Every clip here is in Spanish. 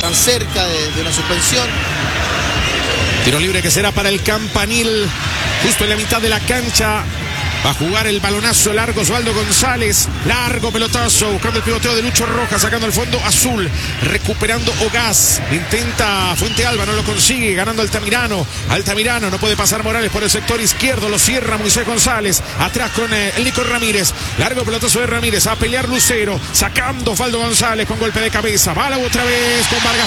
tan cerca de una suspensión. Tiro libre que será para el Campanil, justo en la mitad de la cancha. Va a jugar el balonazo largo Osvaldo González. Largo pelotazo, buscando el pivoteo de Lucho Rojas, sacando el fondo azul. Recuperando Ogaz. Intenta Fuente Alba, no lo consigue. Ganando Altamirano. Altamirano, no puede pasar Morales por el sector izquierdo. Lo cierra Moisés González. Atrás con el Nico Ramírez. Largo pelotazo de Ramírez. A pelear Lucero. Sacando Osvaldo González con golpe de cabeza. Bala otra vez con Vargas.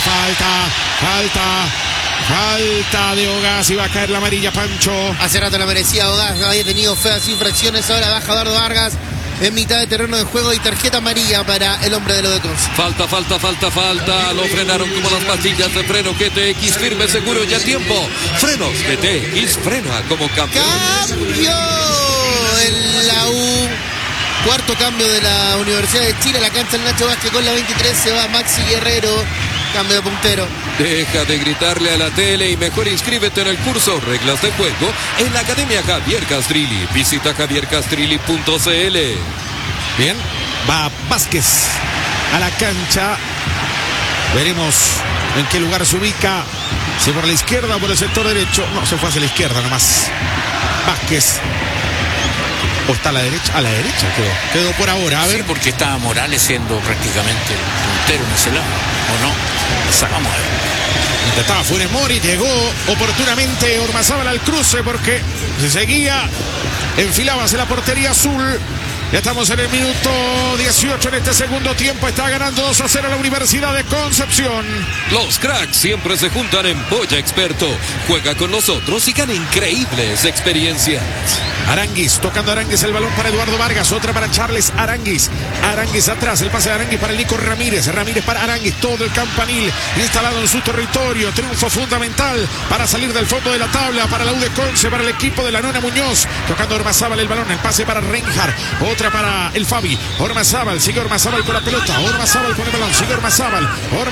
Falta de Ogaz y va a caer la amarilla, Pancho. Hace rato la merecía Ogaz, había tenido feas infracciones, ahora baja Eduardo Vargas en mitad de terreno de juego y tarjeta amarilla para el hombre de lo de Conce. Falta. Lo frenaron como las pastillas de freno GTX, firme, seguro, ya tiempo. Frenos GTX, frena como campeón. ¡Cambio! En la U. Cuarto cambio de la Universidad de Chile, la cancha del Nacho Vázquez con la 23, se va Maxi Guerrero. Cambio de puntero. Deja de gritarle a la tele y mejor inscríbete en el curso Reglas de Juego en la Academia Javier Castrilli. Visita javiercastrilli.cl. Bien, va Vázquez a la cancha. Veremos en qué lugar se ubica. Si por la izquierda o por el sector derecho. No, se fue hacia la izquierda nomás. Vázquez. ¿O está a la derecha? A la derecha quedó por ahora. A ver. Sí, porque estaba Morales siendo prácticamente puntero en ese lado, ¿o no? Vamos a ver. Intentaba Funes Mori, llegó oportunamente Ormazábal al cruce porque se seguía, enfilaba hacia la portería azul. Ya estamos en el minuto 18 en este segundo tiempo. Está ganando 2-0 la Universidad de Concepción. Los cracks siempre se juntan en Polla Experto. Juega con nosotros y gana increíbles experiencias. Aranguis, tocando Aranguis el balón para Eduardo Vargas, otra para Charles Aranguis. Aranguis atrás, el pase de Aranguis para el Nico Ramírez. Ramírez para Aranguis, todo el Campanil instalado en su territorio. Triunfo fundamental para salir del fondo de la tabla para la U de Conce, para el equipo de la Nona Muñoz. Tocando Ormazábal el balón, el pase para Reinhardt. Otra para el Fabi. Ormazábal, sigue Ormazábal con la pelota. Ormazábal con el balón, sigue Ormazábal.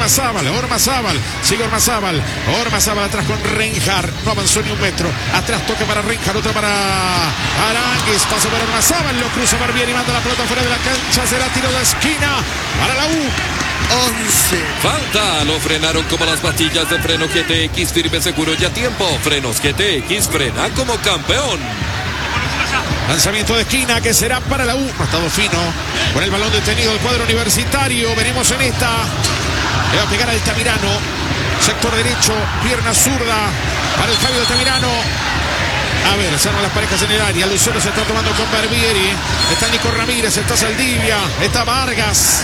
Sigue Ormazábal atrás con Reinhardt. No avanzó ni un metro. Atrás toca para Reinhardt, otra para Aranguis. Paso para Ormazábal, lo cruza Barbieri y manda la pelota fuera de la cancha. Será tiro de esquina para la U. 11. Falta, lo frenaron como las pastillas de freno GTX, firme, seguro, ya tiempo. Frenos GTX, frena como campeón. Lanzamiento de esquina que será para la U. Ha estado fino con el balón detenido el cuadro universitario. Venimos en esta. Le va a pegar a Altamirano. Sector derecho, pierna zurda para el Fabio Altamirano. A ver, se arman las parejas en el área. Lucero se está tomando con Barbieri. Está Nico Ramírez, está Saldivia, está Vargas.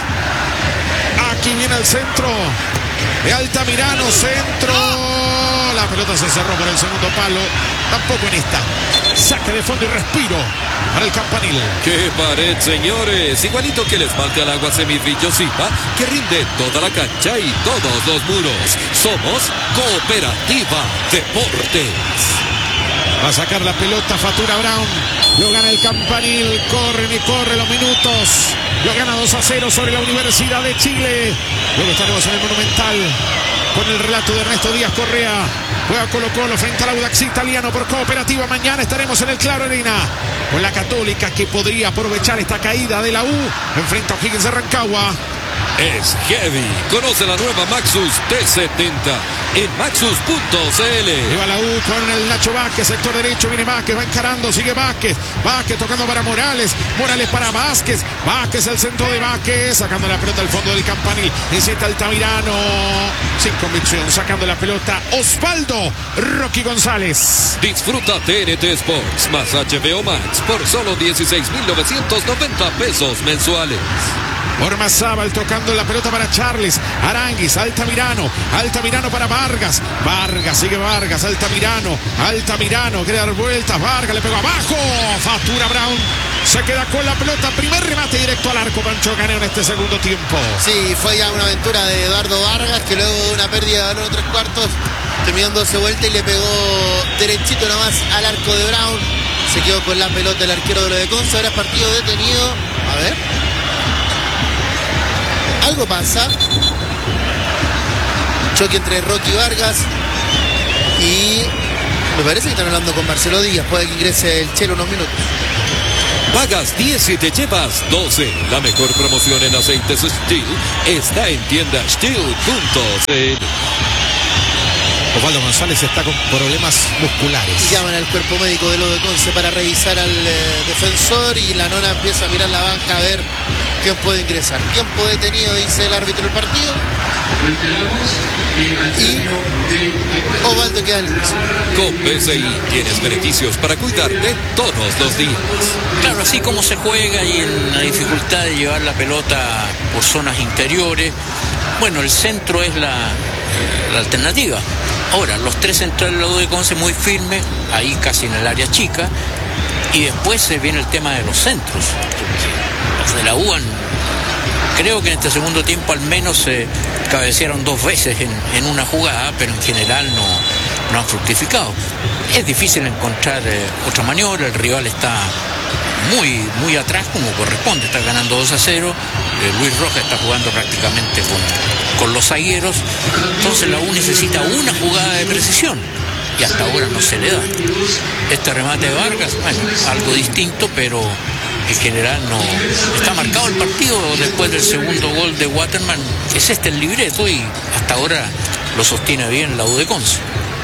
Aquí viene el centro de Altamirano, centro. La pelota se cerró por el segundo palo. Tampoco en esta. Saque de fondo y respiro para el Campanil. ¡Qué pared, señores! Igualito que el esmalte al agua semivillosiva que rinde toda la cancha y todos los muros. Somos Cooperativa Deportes. Va a sacar la pelota Fatura Brown. Lo gana el Campanil. Corren y corren los minutos. Lo gana 2-0 sobre la Universidad de Chile. Luego estaremos en el Monumental con el relato de Ernesto Díaz Correa. Juega Colo-Colo frente al Audax Italiano por Cooperativa. Mañana estaremos en el Claro Arena con la Católica, que podría aprovechar esta caída de la U. Enfrenta a O'Higgins de Rancagua. Es heavy. Conoce la nueva Maxus T70 en maxus.cl. Lleva la U con el Nacho Vázquez, sector derecho. Viene Vázquez, va encarando, sigue Vázquez. Vázquez tocando para Morales. Morales para Vázquez. Vázquez, el centro de Vázquez. Sacando la pelota al fondo del Campanil. Insiste Altamirano. Sin convicción, sacando la pelota Osvaldo Rocky González. Disfruta TNT Sports más HBO Max por solo 16,990 pesos mensuales. Ormazábal tocando la pelota para Charles Aranguis, Altamirano para Vargas, sigue Vargas, Altamirano quiere dar vueltas, Vargas le pegó abajo, Fatura Brown se queda con la pelota, primer remate directo al arco, Pancho Caneo en este segundo tiempo. Sí, fue ya una aventura de Eduardo Vargas, que luego de una pérdida de balón de 3/4 terminó dándose vuelta y le pegó derechito nomás al arco de Brown. Se quedó con la pelota el arquero de lo de Conce. Ahora es partido detenido. A ver, algo pasa. Choque entre Rocky Vargas y me parece que están hablando con Marcelo Díaz. Puede que ingrese el Chelo unos minutos. Pagas 10 y te llevas 12. La mejor promoción en aceites Stihl está en tienda Stihl.cl. Osvaldo González está con problemas musculares. Llaman al cuerpo médico de Lodo de Conce para revisar al defensor y la nona empieza a mirar la banca a ver quién puede ingresar. Tiempo detenido, dice el árbitro del partido. Y Osvaldo queda el ingreso. Con BCI tienes beneficios para cuidarte todos los días. Claro, así como se juega y en la dificultad de llevar la pelota por zonas interiores, bueno, el centro es la alternativa. Ahora, los tres centrales de la U de Conce muy firmes, ahí casi en el área chica, y después se viene el tema de los centros. Los de la U creo que en este segundo tiempo al menos se cabecearon 2 veces en una jugada, pero en general no han fructificado. Es difícil encontrar otra maniobra, el rival está muy atrás como corresponde, está ganando 2-0, Luis Rojas está jugando prácticamente con los zagueros, entonces la U necesita una jugada de precisión y hasta ahora no se le da. Este remate de Vargas, bueno, algo distinto, pero en general no está marcado el partido después del segundo gol de Waterman. Es el libreto y hasta ahora lo sostiene bien la U de Conce.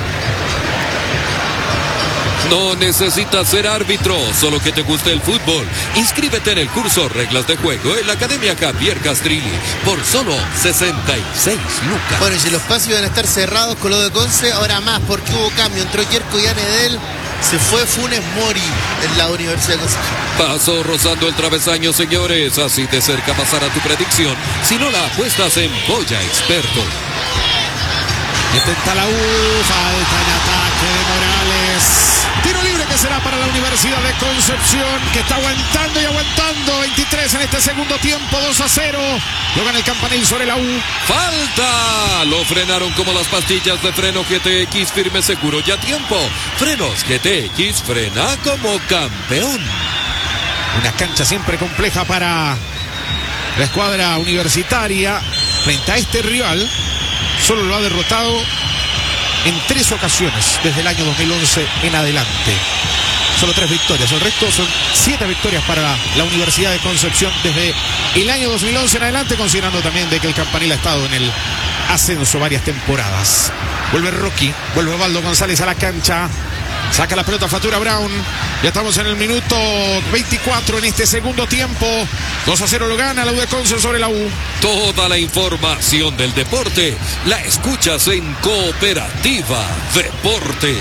No necesitas ser árbitro, solo que te guste el fútbol. Inscríbete en el curso Reglas de Juego en la Academia Javier Castrilli por solo 66 lucas. Bueno, y si los pasos iban a estar cerrados con Lodo de Conce, ahora más, porque hubo cambio. Entró Yerko y Anedel, se fue Funes Mori en la Universidad de Conce. Pasó rozando el travesaño, señores. Así de cerca pasará tu predicción si no la apuestas en Polla Experto. Intenta la U, falta en ataque de Morales. Tiro libre que será para la Universidad de Concepción, que está aguantando y aguantando. 23 en este segundo tiempo, 2-0. Lo gana el campanil sobre la U. ¡Falta! Lo frenaron como las pastillas de freno GTX, firme, seguro y a tiempo. Frenos GTX, frena como campeón. Una cancha siempre compleja para la escuadra universitaria. Frente a este rival, solo lo ha derrotado en 3 ocasiones desde el año 2011 en adelante. Solo 3 victorias. El resto son 7 victorias para la Universidad de Concepción desde el año 2011 en adelante, considerando también de que el campanil ha estado en el ascenso varias temporadas. Vuelve Rocky, vuelve Osvaldo González a la cancha. Saca la pelota Fatura Brown. Ya estamos en el minuto 24 en este segundo tiempo. 2-0 lo gana la U de Conce sobre la U. Toda la información del deporte la escuchas en Cooperativa Deportes.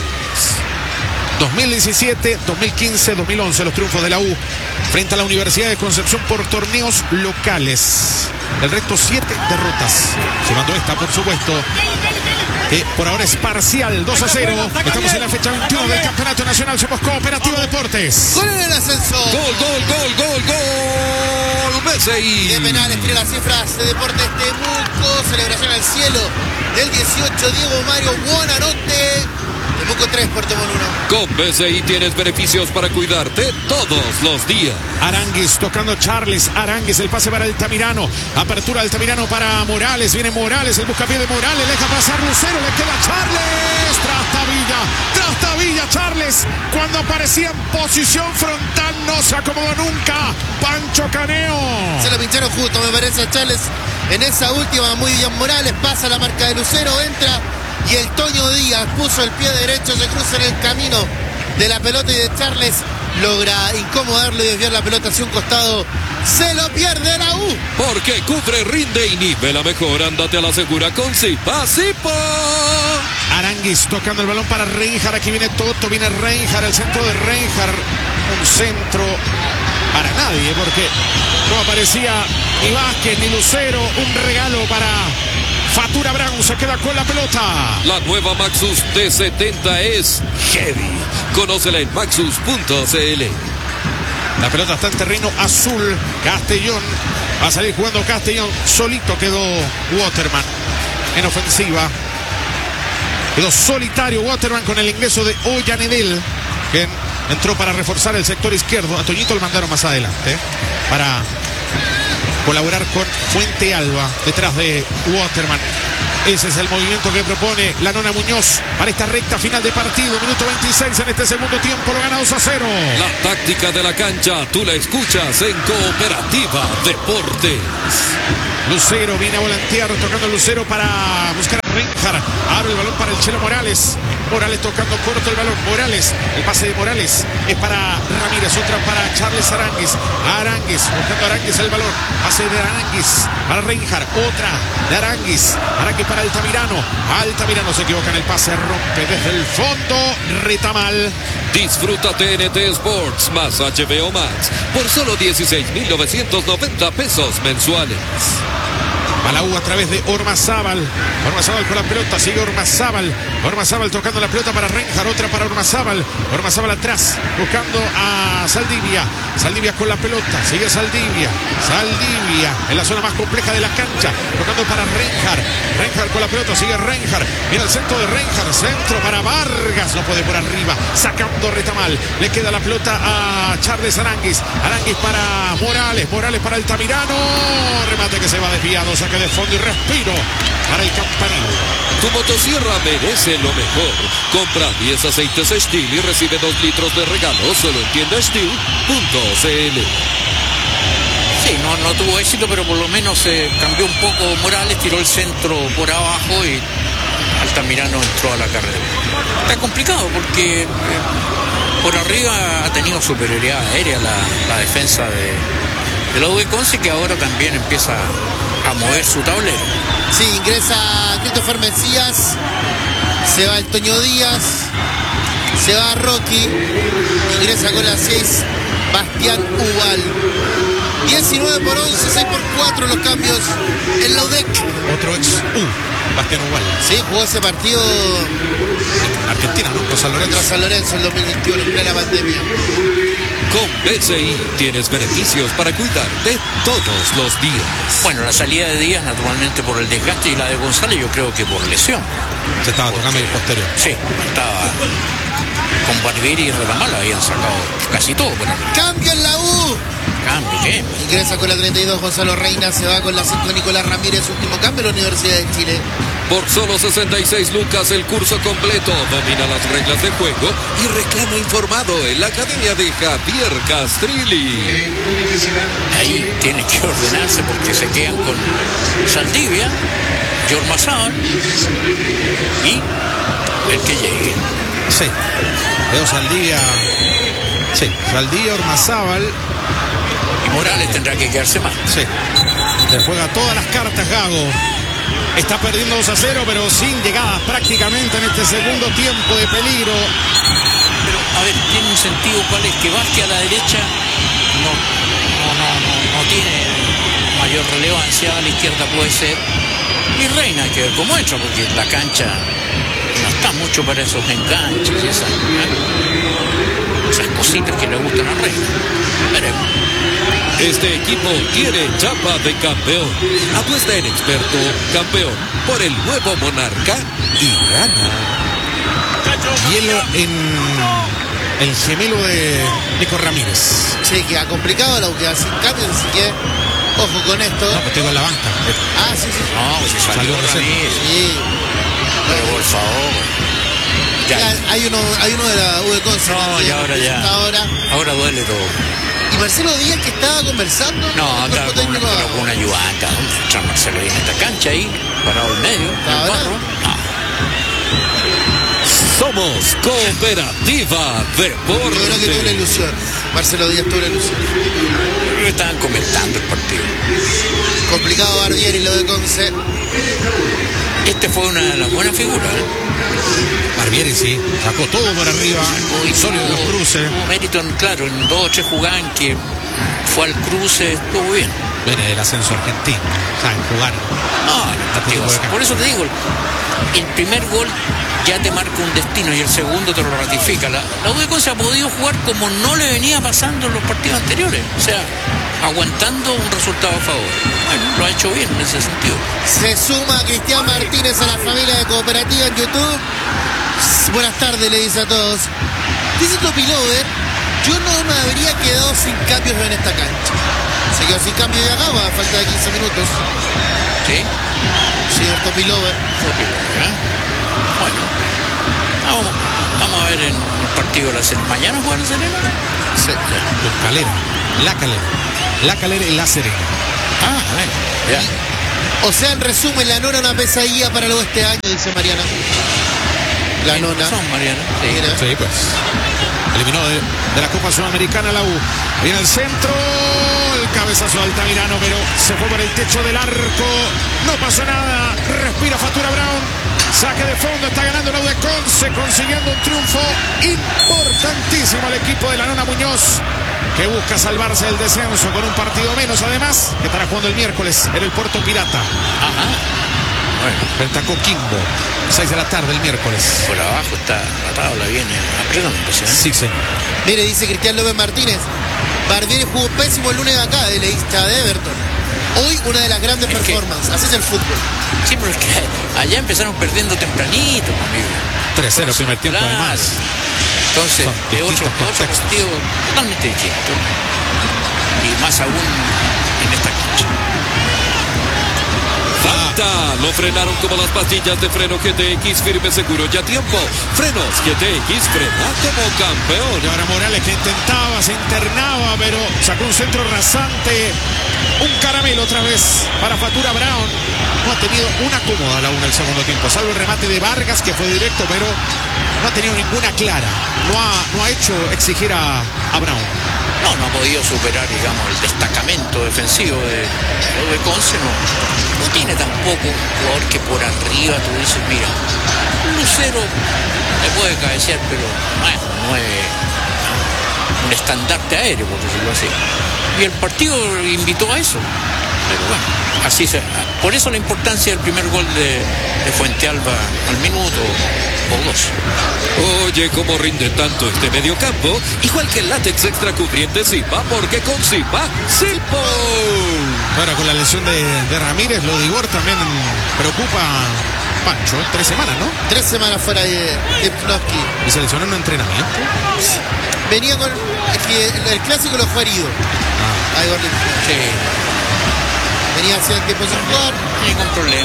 2017, 2015, 2011 los triunfos de la U frente a la Universidad de Concepción por torneos locales. El resto 7 derrotas. Sumando esta, por supuesto, que por ahora es parcial, 2-0. Estamos en la fecha 21 del Campeonato Nacional. Somos Cooperativa Deportes. Gol en el ascenso. Gol. BCI. De penales, tiene las cifras de Deportes Temuco. Celebración al cielo del 18. Diego Mario Buonanotte. Temuco 3, Puerto Montt 1. Con BCI tienes beneficios para cuidarte todos los días. Aranguis tocando Charles. Aranguis, el pase para Altamirano. Apertura Altamirano para Morales. Viene Morales, el buscapié de Morales. Deja pasar Lucero, le queda Charles. Trastavilla, Charles. Cuando aparecía en posición frontal no se acomodó nunca. Pancho Caneo. Se lo pincharon justo, me parece, a Charles. En esa última, muy bien Morales. Pasa la marca de Lucero, entra. Y el Toño Díaz puso el pie derecho, se cruza en el camino de la pelota y de Charles logra incomodarlo y desviar la pelota hacia un costado. Se lo pierde la U. Porque cubre, rinde y nivela mejor. Ándate a la segura con Zipa. Aranguis tocando el balón para Reinhardt. Aquí viene Toto, viene Reinhardt, el centro de Reinhardt. Un centro para nadie, porque no aparecía ni Vázquez ni Lucero. Un regalo para Fatura Brown, se queda con la pelota. La nueva Maxus T70 es heavy. Conócela en maxus.cl. La pelota está en terreno azul. Castellón va a salir jugando Castellón. Solito quedó Waterman en ofensiva. Quedó solitario Waterman con el ingreso de Ollanedel, que entró para reforzar el sector izquierdo. A Toñito lo mandaron más adelante para colaborar con Fuente Alba detrás de Waterman. Ese es el movimiento que propone la Nona Muñoz para esta recta final de partido. Minuto 26 en este segundo tiempo. Lo gana 2-0. La táctica de la cancha, tú la escuchas en Cooperativa Deportes. Lucero viene a volantear, tocando Lucero para buscar a Reinhardt. Abre el balón para el Chelo Morales. Morales tocando corto el balón. Morales, el pase de Morales es para Ramírez, otra para Charles Aránguiz. Aránguiz, buscando Aránguiz el balón. Pase de Aránguiz para Reinhardt, otra de Aránguiz. Aránguiz para Altamirano. Altamirano se equivoca en el pase, rompe desde el fondo. Retamal. Disfruta TNT Sports más HBO Max por solo 16,990 pesos mensuales. Malaú a través de Ormazábal. Ormazábal con la pelota, sigue Ormazábal. Ormazábal tocando la pelota para Reinhardt, otra para Ormazábal. Ormazábal atrás, buscando a Saldivia. Saldivia con la pelota, sigue Saldivia. Saldivia en la zona más compleja de la cancha, tocando para Reinhardt. Reinhardt con la pelota, sigue Reinhardt. Mira el centro de Reinhardt, centro para Vargas, no puede por arriba, sacando Retamal. Le queda la pelota a Charles Aránguiz. Aránguiz para Morales, Morales para Altamirano. Remate que se va desviado, saque de fondo y respiro para el campanil. Tu motosierra merece lo mejor. Compra 10 aceites Steel y recibe 2 litros de regalo solo en tiendasteel.cl. Sí, no tuvo éxito, pero por lo menos cambió un poco Morales, tiró el centro por abajo y Altamirano entró a la carrera. Está complicado porque por arriba ha tenido superioridad aérea la defensa de la U Conce, que ahora también empieza a mover su tablero. Sí, ingresa Christopher Mesías, se va el Toño Díaz, se va Rocky, ingresa con la 6 Bastián Ubal. 19 por 11, 6 por 4 los cambios en la UDEC. Otro ex Bastián Ubal. Sí, jugó ese partido Argentina, ¿no? Con San Lorenzo. contra San Lorenzo en 2021, en plena pandemia. Con BCI tienes beneficios para cuidarte todos los días. Bueno, la salida de Díaz naturalmente por el desgaste y la de González yo creo que por lesión. Se estaba tocando el posterior. Sí, estaba con Barbieri y Retamal, habían sacado casi todo. Bueno, Cambio en la U. cambio, ¿qué? Ingresa con la 32 Gonzalo Reina, se va con la 5 Nicolás Ramírez, último cambio en la Universidad de Chile. Por solo 66 lucas el curso completo, domina las reglas de juego y reclama informado en la academia de Javier Castrilli. Ahí tiene que ordenarse porque se quedan con Saldivia, Yormazábal y el que llegue. Sí, veo Saldivia. Sí, Saldivia, Ormazábal. Y Morales tendrá que quedarse más. Sí, le juega todas las cartas Gago. Está perdiendo 2-0, pero sin llegadas prácticamente en este segundo tiempo de peligro. Pero, a ver, tiene un sentido cuál es, que Vázquez a la derecha no tiene mayor relevancia, a la izquierda puede ser. Y Reina, hay que ver cómo entra, porque la cancha no está mucho para esos enganches y esas cositas que le gustan a Reina. Veremos. Este equipo tiene chapa de campeón. Apuesta en experto campeón por el nuevo Monarca y gana. Hielo en el gemelo de Nico Ramírez. Sí, queda complicado la U, queda sin cambios, así que ojo con esto. No, pues estoy con la banca. Ah, sí. No, pues si salió Ramírez. Sí. Pero por favor. Ya, hay uno de la U de Conce. No, ya ahora ya. Ahora duele todo. Y Marcelo Díaz, que estaba conversando. No, el cuerpo estaba técnico abajo. con una ayudante. ¿Dónde está Marcelo Díaz en esta cancha ahí? Parado en medio. En el ¿Ahora? barro. No. Somos Cooperativa Yo creo que tuvo una Deportes. ilusión. Marcelo Díaz tuvo una ilusión. Creo que estaban comentando el partido. Complicado Barbieri lo de Conce. Este fue una de las buenas figuras. Barbieri sí, sacó todo por arriba. Sólido los cruces. Tuvo mérito, claro, en 2 o 3 jugadas en que fue al cruce, estuvo bien. Viene del ascenso argentino. Saben jugar. No, por eso te digo, el primer gol ya te marca un destino y el segundo te lo ratifica. La U de Conce ha podido jugar como no le venía pasando en los partidos anteriores. O sea, aguantando un resultado a favor. Bueno, lo ha hecho bien en ese sentido. Se suma Cristian Martínez a la familia de Cooperativa en YouTube. Buenas tardes, le dice a todos. Dice Topilover, yo no me habría quedado sin cambios en esta cancha. Se quedó sin cambio de acá, a falta de 15 minutos. ¿Sí? Señor Topilover. Bueno, vamos a ver en el partido de la Serena. ¿Mañana juega la Serena? Sí. Con Calera, La Calera y La Serena. Ya. O sea, en resumen, la nona una pesadilla para luego este año, dice Mariana. La Tiene nona. razón, Mariana. Sí. Mira. Sí, pues. Eliminó de la Copa Sudamericana la U. Viene el centro, el cabezazo de Altamirano, pero se fue por el techo del arco. No pasó nada. Respira Fatura Brown. Saque de fondo, está ganando la U de Conce, consiguiendo un triunfo importantísimo al equipo de la nona Muñoz, que busca salvarse del descenso con un partido menos, además, que estará jugando el miércoles en el Puerto Pirata. Ajá. Bueno, Frente a Coquimbo, 6 de la tarde el miércoles. por abajo está la tabla, viene apretándose. Sí, señor. Mire, dice Cristian López Martínez. Barbieri jugó pésimo el lunes de acá, de la hincha de Everton. Hoy una de las grandes Es que- performances. Así es el fútbol. Sí, pero es que allá empezaron perdiendo tempranito, amigo. 3-0 primer tiempo, Claro. además. Entonces, Son de distintos otro contextos. partido totalmente distinto. Y más aún en esta cancha. Falta, lo frenaron como las pastillas de freno GTX, firme, seguro y a tiempo. Frenos GTX, frena como campeón. Y ahora Morales, que intentaba, se internaba, pero sacó un centro rasante. Un caramelo otra vez para Fatura Brown. No ha tenido una cómoda la una el segundo tiempo, salvo el remate de Vargas, que fue directo, pero no ha tenido ninguna clara. No ha hecho exigir a Brown. No ha podido superar, digamos, el destacamento defensivo de Conce. No tiene tampoco un jugador que por arriba tú dices, mira, Lucero le puede cabecear, pero no es un estandarte aéreo, por decirlo así. Y el partido invitó a eso. Pero bueno, por eso la importancia del primer gol de Fuente Alba al minuto o dos. Oye, cómo rinde tanto este mediocampo. Igual que el látex extra cubriente Zipa, porque con Zipa, Silpo. Ahora con la lesión de Ramírez, lo de Igor también preocupa a Pancho. 3 semanas, ¿no? 3 semanas fuera de Pnowski. Y se lesionó en un entrenamiento. Venía con. Es que el clásico lo fue herido. A Igor Lindgren. Sí, Venía hace tiempo sin jugar. no hay ningún problema.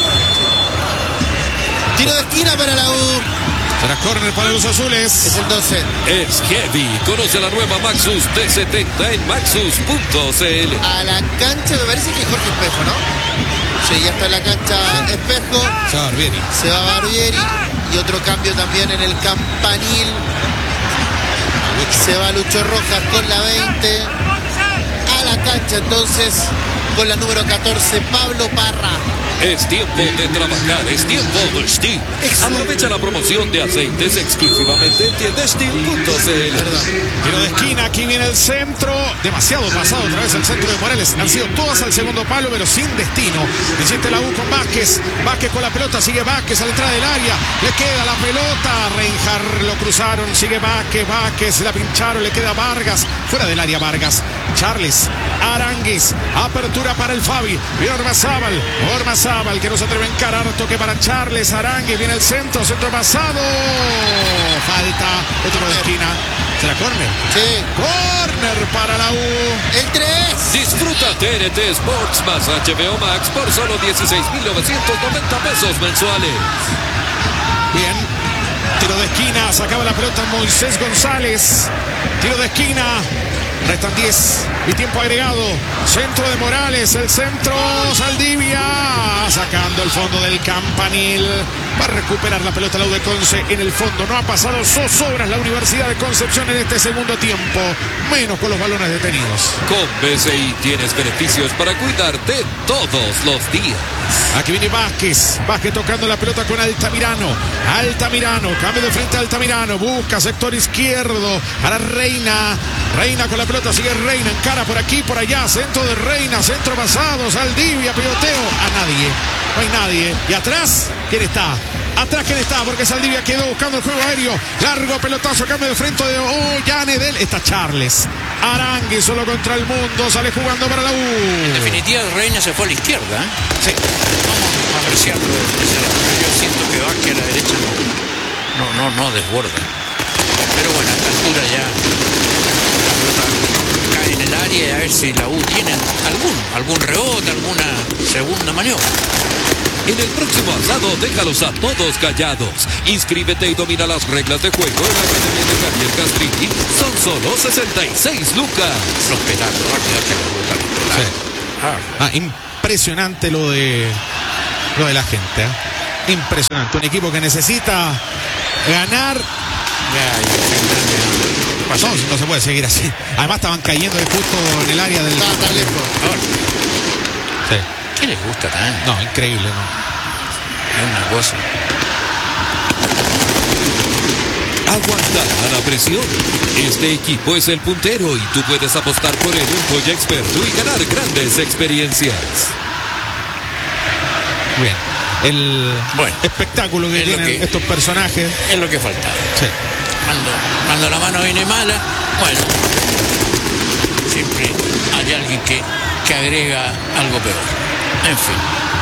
Tiro de esquina para la U. Será córner para los azules. Es el 12. Es heavy. Conoce la nueva Maxus T70 en maxus.cl. A la cancha me parece que es Jorge Espejo, ¿no? Sí, ya está en la cancha Espejo. Se va Barbieri. Se va Barbieri. Y otro cambio también en el campanil. Se va Lucho Rojas con la 20. A la cancha entonces con la número 14, Pablo Parra. Es tiempo de trabajar, es tiempo de Steel. Aprovecha la promoción de aceites exclusivamente en tiendasteel.cl. Tiro de esquina, aquí viene el centro. Demasiado pasado otra vez el centro de Morales. Han sido todas al segundo palo, pero sin destino. Insiste la U con Vázquez. Vázquez con la pelota, sigue Vázquez a la entrada del área. Le queda la pelota. Reinhardt lo cruzaron, sigue Vázquez, la pincharon, le queda Vargas. Fuera del área Vargas. Charles, Aranguis, apertura para el Fabi. Viene Ormazábal, que no se atreve a encarar. Toque para Charles, Aranguis. Viene el centro pasado. Falta, otro de esquina. ¿Será córner? Sí. Córner para la U. El 3. Disfruta TNT Sports más HBO Max por solo 16,990 pesos mensuales. Bien. Tiro de esquina, sacaba la pelota Moisés González. Tiro de esquina. Restan 10 y tiempo agregado. Centro de Morales, el centro, Saldivia. Sacando el fondo del campanil. Va a recuperar la pelota la U de Conce en el fondo. No ha pasado zozobras la Universidad de Concepción en este segundo tiempo. Menos con los balones detenidos. Con BCI tienes beneficios para cuidarte todos los días. Aquí viene Vázquez. Vázquez tocando la pelota con Altamirano. Altamirano, cambio de frente a Altamirano. Busca sector izquierdo para Reina. Reina con la pelota, sigue Reina. Encara por aquí, por allá. Centro de Reina, centro pasado. Saldivia, piloteo. A nadie. No hay nadie. Y atrás, ¿quién está? Atrás, ¿quién está? Porque Saldivia quedó buscando el juego aéreo. Largo pelotazo, cambio de frente de Ollanedel. Está Charles. Arangui solo contra el mundo. Sale jugando para la U. En definitiva, Reina se fue a la izquierda. Sí. Vamos a apreciarlo. Yo siento que Vázquez a la derecha no desborda. Pero bueno, a esta altura ya la pelota cae en el el área y a ver si la U tiene algún rebote, alguna segunda maniobra. En el próximo asado, déjalos a todos callados. Inscríbete y domina las reglas de juego en la Academia de Javier Castrilli. Son solo 66 lucas. Los petardos, impresionante lo de la gente, ¿eh? Impresionante. Un equipo que necesita ganar. No se puede seguir así. Además estaban cayendo justo en el área del... Estaba tan lejos. Sí. ¿Qué les gusta tanto? No, increíble, ¿no? Es una cosa. Aguantará la presión. Este equipo es el puntero y tú puedes apostar por él en Joya Experto y ganar grandes experiencias. Bien. El espectáculo que tienen estos personajes. Es lo que faltaba. Sí. Cuando la mano viene mala, bueno, siempre hay alguien que agrega algo peor. En fin.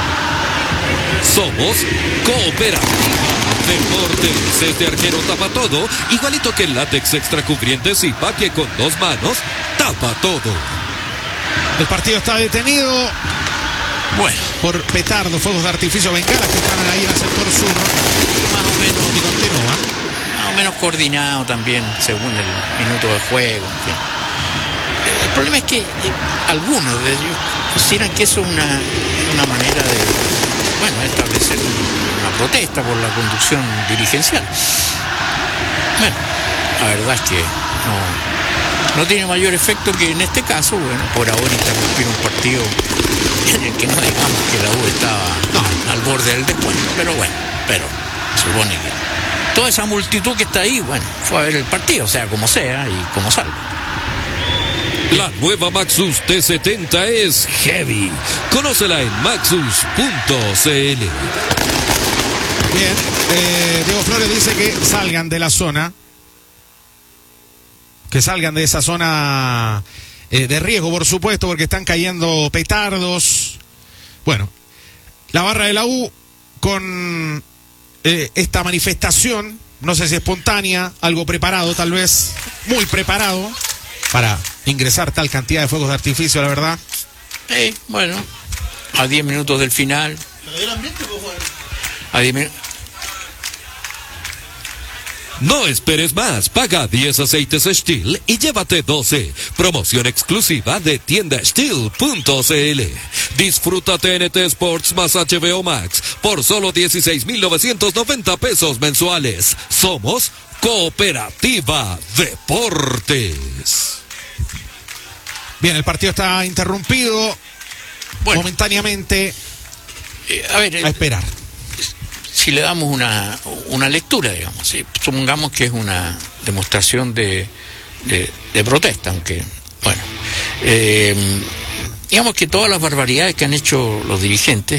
Somos Cooperativa Deportes. Este arquero tapa todo, igualito que el látex extra cubriente Zipa, que con 2 manos tapa todo. El partido está detenido. Bueno, por petardos, fuegos de artificio, bengalas que están ahí en el sector sur. Más o menos. Y continúa. Más o menos coordinado también, según el minuto de juego. En fin. El problema es que algunos de ellos consideran que eso es una manera de, establecer una protesta por la conducción dirigencial. Bueno, la verdad es que no tiene mayor efecto que en este caso, por ahora interrumpir un partido en el que no digamos que la U estaba al borde del descuento, pero supone que toda esa multitud que está ahí, fue a ver el partido, sea como sea y como salga. La nueva Maxus T70 es heavy. Conócela en maxus.cl. Bien, Diego Flores dice que salgan de la zona. Que salgan de esa zona de riesgo, por supuesto, porque están cayendo petardos. Bueno, la barra de la U con esta manifestación, no sé si espontánea, algo preparado tal vez, muy preparado para ingresar tal cantidad de fuegos de artificio, la verdad. A 10 minutos del final. A 10 minutos. No esperes más, paga 10 aceites Steel y llévate 12. Promoción exclusiva de tienda Steel.cl. Disfruta TNT Sports más HBO Max por solo 16,990 pesos mensuales. Somos Cooperativa Deportes. Bien, el partido está interrumpido momentáneamente. A esperar. Si le damos una lectura, digamos, ¿sí? Supongamos que es una demostración de protesta, aunque, digamos que todas las barbaridades que han hecho los dirigentes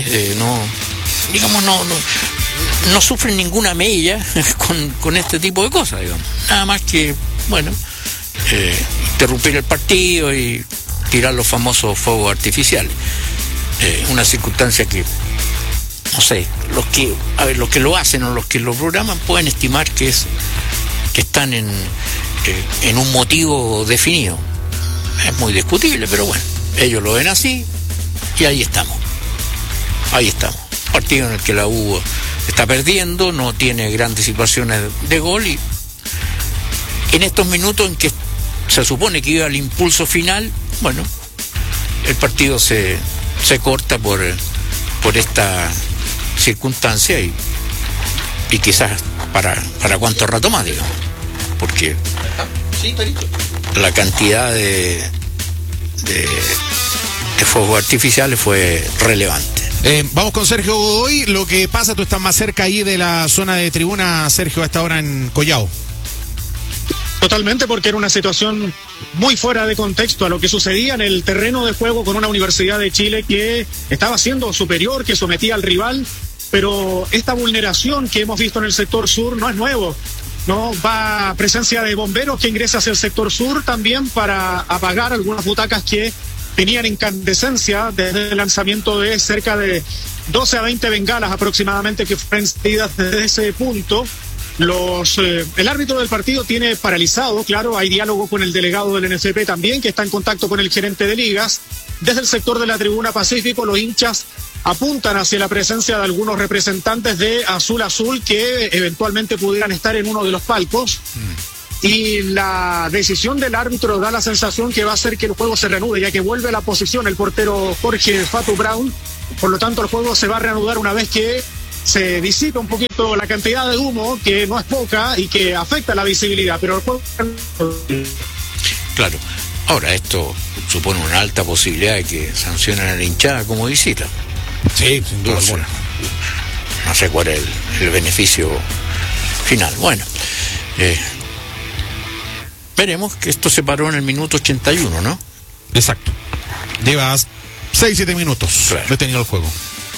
no sufren ninguna mella con este tipo de cosas, digamos. Nada más que, interrumpir el partido y tirar los famosos fuegos artificiales. Una circunstancia que, no sé, los que lo hacen o los que lo programan pueden estimar que están en un motivo definido. Es muy discutible, pero ellos lo ven así y ahí estamos. Partido en el que la U está perdiendo, no tiene grandes situaciones de gol y en estos minutos en que se supone que iba al impulso final, el partido se corta por esta circunstancia y quizás para cuánto rato más, digamos, porque la cantidad de fuegos artificiales fue relevante. Vamos con Sergio Godoy. Lo que pasa, tú estás más cerca ahí de la zona de tribuna, Sergio, a esta hora en Collao. Totalmente, porque era una situación muy fuera de contexto a lo que sucedía en el terreno de juego con una Universidad de Chile que estaba siendo superior, que sometía al rival, pero esta vulneración que hemos visto en el sector sur no es nuevo. No va presencia de bomberos que ingresa hacia el sector sur también para apagar algunas butacas que tenían incandescencia desde el lanzamiento de cerca de 12 a 20 bengalas aproximadamente que fueron encendidas desde ese punto. El árbitro del partido tiene paralizado, claro, hay diálogo con el delegado del NFP también, que está en contacto con el gerente de ligas. Desde el sector de la tribuna Pacífico, los hinchas apuntan hacia la presencia de algunos representantes de Azul Azul que eventualmente pudieran estar en uno de los palcos. Y la decisión del árbitro da la sensación que va a hacer que el juego se reanude, ya que vuelve a la posición el portero Jorge Fatu Brown. Por lo tanto, el juego se va a reanudar una vez que se disipa un poquito la cantidad de humo, que no es poca y que afecta la visibilidad, pero el juego... Claro. Ahora, esto supone una alta posibilidad de que sancionen a la hinchada como visita. Sí, sin duda alguna. No sé cuál es el beneficio final. Bueno, veremos que esto se paró en el minuto 81, ¿no? Exacto. Llevas 6-7 minutos detenido el juego.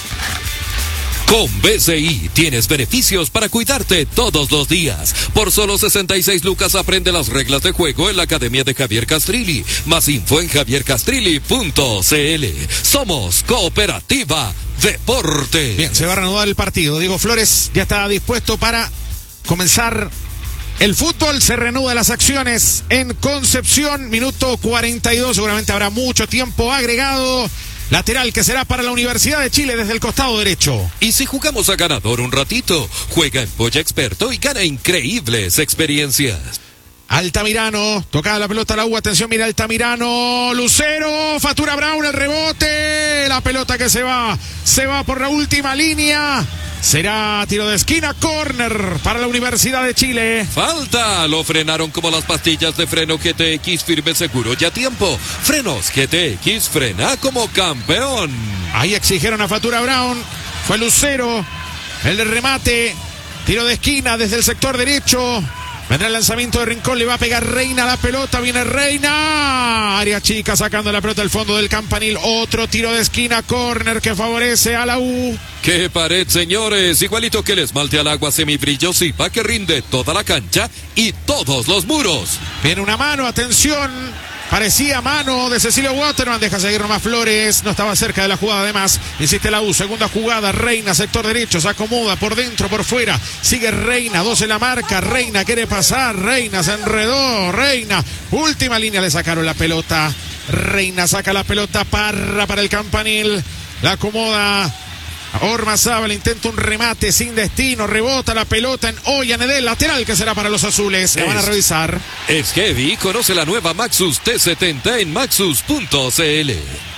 Con BCI tienes beneficios para cuidarte todos los días. Por solo 66 lucas aprende las reglas de juego en la Academia de Javier Castrilli. Más info en javiercastrilli.cl. Somos Cooperativa Deporte. Bien, se va a reanudar el partido. Diego Flores ya está dispuesto para comenzar el fútbol. Se reanudan las acciones en Concepción. Minuto 42. Seguramente habrá mucho tiempo agregado. Lateral que será para la Universidad de Chile desde el costado derecho. Y si jugamos a ganador un ratito, juega en Polla Experto y gana increíbles experiencias. Altamirano, tocada la pelota a la U, atención, mira Altamirano, Lucero, Fatura Brown, el rebote, la pelota que se va por la última línea. Será tiro de esquina, córner para la Universidad de Chile. Falta, lo frenaron como las pastillas de freno GTX firme, seguro y a tiempo. Frenos GTX, frena como campeón. Ahí exigieron a Fatura Brown, fue Lucero, el de remate, tiro de esquina desde el sector derecho. Vendrá el lanzamiento de Rincón, le va a pegar Reina la pelota, viene Reina, área chica sacando la pelota del fondo del campanil, otro tiro de esquina, córner que favorece a la U. ¡Qué pared, señores! Igualito que el esmalte al agua semibrillo Zipa que rinde toda la cancha y todos los muros. Viene una mano, atención, parecía mano de Cecilio Waterman, deja seguir nomás Flores, no estaba cerca de la jugada además, insiste la U, segunda jugada, Reina, sector derecho, se acomoda por dentro, por fuera, sigue Reina, 2 en la marca, Reina quiere pasar, Reina se enredó, Reina, última línea, le sacaron la pelota, Reina saca la pelota, Parra para el campanil, la acomoda Ormazábal, intenta un remate sin destino, rebota la pelota en Ollanedel, lateral que será para los azules. Se van a revisar. Es heavy, conoce la nueva Maxus T70 en maxus.cl.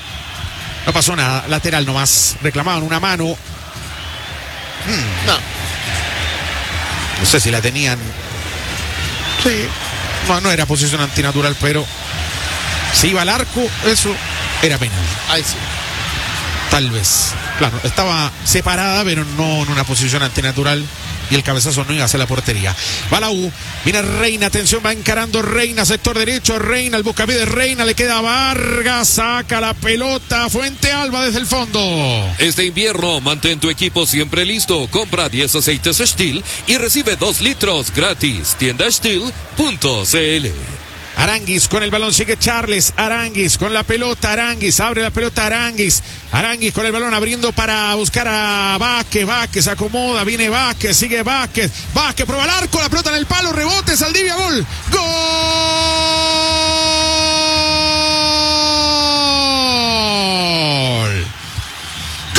No pasó nada, lateral nomás, reclamaban una mano. No sé si la tenían. Sí, no era posición antinatural, pero si iba al arco, eso era penal. Ahí sí. Tal vez. Claro, estaba separada, pero no en una posición antinatural. Y el cabezazo no iba hacia la portería. Va la U, viene Reina, atención, va encarando Reina, sector derecho, Reina, el buscapiés, Reina, le queda Vargas, saca la pelota, Fuente Alba desde el fondo. Este invierno, mantén tu equipo siempre listo, compra 10 aceites Steel y recibe 2 litros gratis, tiendasteel.cl. Aranguis con el balón, sigue Charles, Aranguis con la pelota, Aranguis, abre la pelota Aranguis con el balón abriendo para buscar a Vázquez acomoda, viene Vázquez, sigue Vázquez, prueba el arco, la pelota en el palo, rebote, Saldivia, gol,